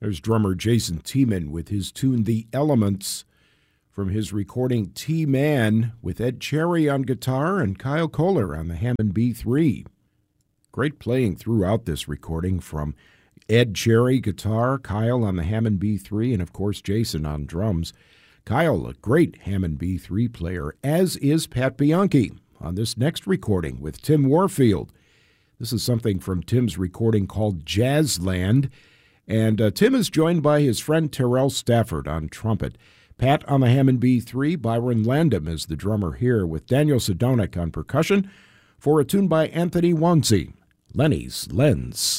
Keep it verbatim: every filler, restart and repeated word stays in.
There's drummer Jason Tiemann with his tune The Elements from his recording T-Man, with Ed Cherry on guitar and Kyle Kohler on the Hammond B three. Great playing throughout this recording from Ed Cherry guitar, Kyle on the Hammond B three, and of course Jason on drums. Kyle, a great Hammond B three player, as is Pat Bianchi on this next recording with Tim Warfield. This is something from Tim's recording called Jazzland. And uh, Tim is joined by his friend Terrell Stafford on trumpet. Pat on the Hammond B three, Byron Landam is the drummer here, with Daniel Sedonic on percussion for a tune by Anthony Wanzi, Lenny's Lens.